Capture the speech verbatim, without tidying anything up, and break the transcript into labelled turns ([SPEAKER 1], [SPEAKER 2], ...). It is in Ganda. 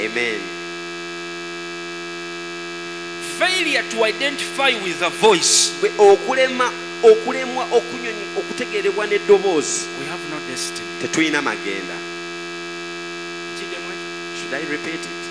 [SPEAKER 1] Amen.
[SPEAKER 2] Failure to identify with a voice.
[SPEAKER 1] Okulema okulemwa okunyonyi okutegerebwa n'eddoboozi.
[SPEAKER 2] We have no destiny.
[SPEAKER 1] Tetulina magenda. Should I repeat it?